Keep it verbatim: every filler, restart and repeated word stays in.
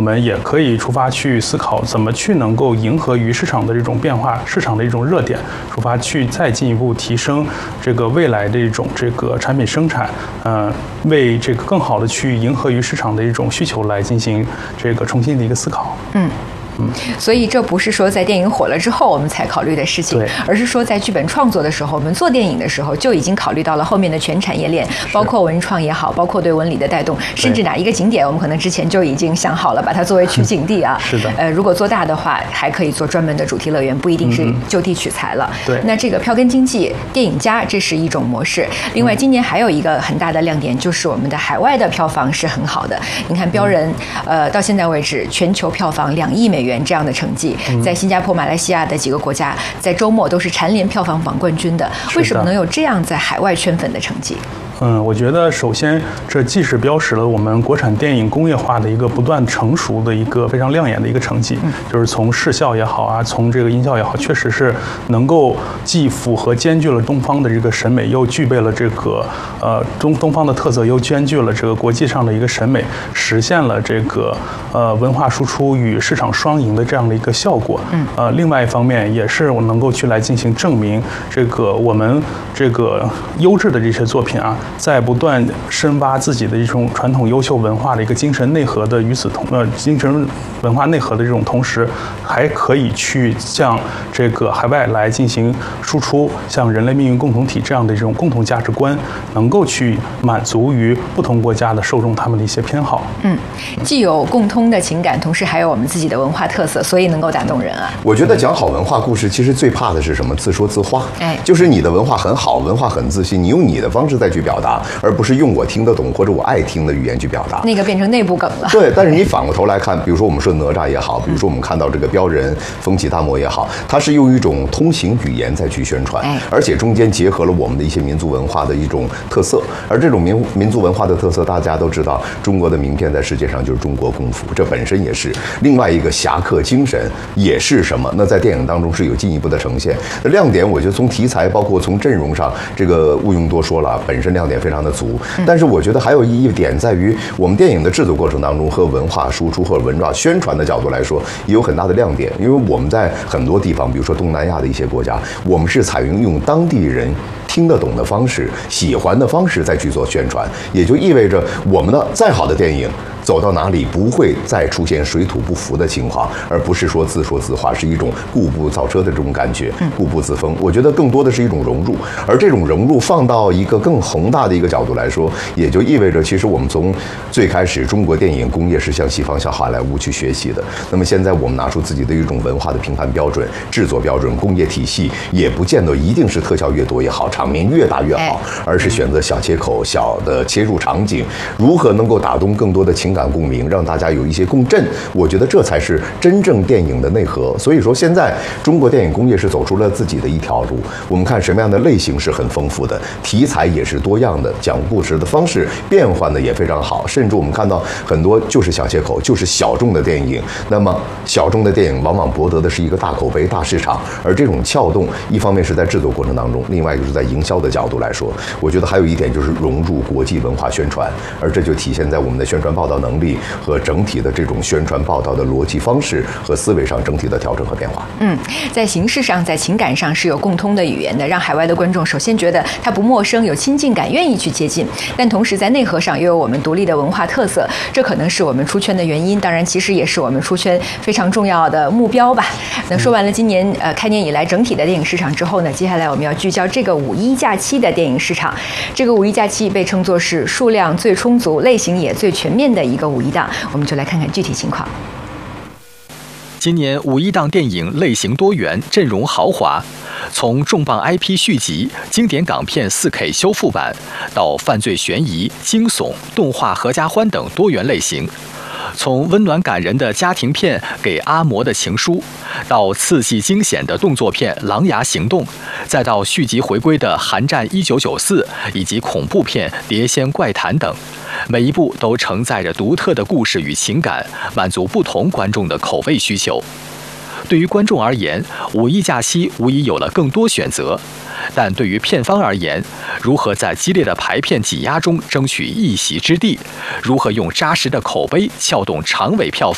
我们也可以出发去思考怎么去能够迎合于市场的这种变化、市场的一种热点，出发去再进一步提升这个未来的一种这个产品生产，呃，为这个更好的去迎合于市场的一种需求来进行这个重新的一个思考。 嗯。所以这不是说在电影火了之后我们才考虑的事情，而是说在剧本创作的时候，我们做电影的时候就已经考虑到了后面的全产业链，包括文创也好，包括对文旅的带动，甚至哪一个景点我们可能之前就已经想好了，把它作为取景地啊。 是的。 呃，如果做大的话，还可以做专门的主题乐园，不一定是就地取材了。 对。 那这个票根经济、电影加，这是一种模式。另外，今年还有一个很大的亮点，就是我们的海外的票房是很好的。你看，标人，呃，到现在为止，全球票房两亿美元这样的成绩。在新加坡、马来西亚的几个国家，在周末都是蝉联票房榜冠军的。为什么能有这样在海外圈粉的成绩？ 嗯，我觉得首先这既是标识了我们国产电影工业化的一个不断成熟的一个非常亮眼的一个成绩，嗯、就是从视效也好啊，从这个音效也好，确实是能够既符合兼具了东方的这个审美，又具备了这个呃东东方的特色，又兼具了这个国际上的一个审美，实现了这个呃文化输出与市场双赢的这样的一个效果。嗯，呃，另外一方面也是我能够去来进行证明，这个我们这个优质的这些作品啊。在不断深挖自己的一种传统优秀文化的一个精神内核的与此同呃精神文化内核的这种同时，还可以去向这个海外来进行输出，像人类命运共同体这样的这种共同价值观，能够去满足于不同国家的受众他们的一些偏好。 嗯，既有共通的情感，同时还有我们自己的文化特色，所以能够打动人啊。 我觉得讲好文化故事，其实最怕的是什么？自说自话。哎，就是你的文化很好，文化很自信，你用你的方式再去表达。而不是用我听得懂或者我爱听的语言去表达， 那个变成内部梗了。 对，但是你反过头来看，比如说我们说哪吒也好，比如说我们看到这个标人风起大魔也好，它是用一种通行语言再去宣传，而且中间结合了我们的一些民族文化的一种特色。而这种民民族文化的特色，大家都知道，中国的名片在世界上就是中国功夫，这本身也是另外一个侠客精神，也是什么？那在电影当中是有进一步的呈现。亮点，我觉得从题材，包括从阵容上，这个毋庸多说了，本身亮点非常的足。但是我觉得还有一点在于，我们电影的制作过程当中和文化输出或者文化宣传的角度来说，也有很大的亮点。因为我们在很多地方，比如说东南亚的一些国家，我们是采用用当地人听得懂的方式、喜欢的方式再去做宣传，也就意味着我们的再好的电影走到哪里不会再出现水土不服的情况，而不是说自说自话，是一种固步造车的这种感觉，固步自封。我觉得更多的是一种融入，而这种融入放到一个更宏大的一个角度来说，也就意味着其实我们从最开始中国电影工业是向西方、向好莱坞去学习的，那么现在我们拿出自己的一种文化的评判标准、制作标准、工业体系，也不见得一定是特效越多越好，场面越大越好，而是选择小切口、小的切入场景，如何能够打动更多的情感共鸣，让大家有一些共振，我觉得这才是真正电影的内核。所以说现在中国电影工业是走出了自己的一条路，我们看什么样的类型是很丰富的，题材也是多样的，讲故事的方式变换的也非常好，甚至我们看到很多就是小切口，就是小众的电影。那么小众的电影往往博得的是一个大口碑、大市场，而这种撬动一方面是在制作过程当中，另外就是在营销的角度来说，我觉得还有一点就是融入国际文化宣传，而这就体现在我们的宣传报道能力和整体的这种宣传报道的逻辑方式和思维上整体的调整和变化。 嗯，在形式上、在情感上是有共通的语言的，让海外的观众首先觉得它不陌生，有亲近感，愿意去接近。但同时在内核上又有我们独立的文化特色，这可能是我们出圈的原因，当然其实也是我们出圈非常重要的目标吧。那说完了今年呃开年以来整体的电影市场之后呢，接下来我们要聚焦这个五一假期的电影市场。这个五一假期被称作是数量最充足、类型也最全面的一个五一档，我们就来看看具体情况。 今年五一档电影类型多元，阵容豪华，从重磅 I P 续集、经典港片 四K 修复版，到犯罪悬疑、惊悚、动画合家欢等多元类型。从温暖感人的家庭片《给阿嬷的情书》，到刺激惊险的动作片《狼牙行动》，再到续集回归的《寒战一九九四》，以及恐怖片《碟仙怪谈》等，每一部都承载着独特的故事与情感，满足不同观众的口味需求。对于观众而言，五一假期无疑有了更多选择，但对于片方而言，如何在激烈的排片挤压中争取一席之地，如何用扎实的口碑撬动长尾票房，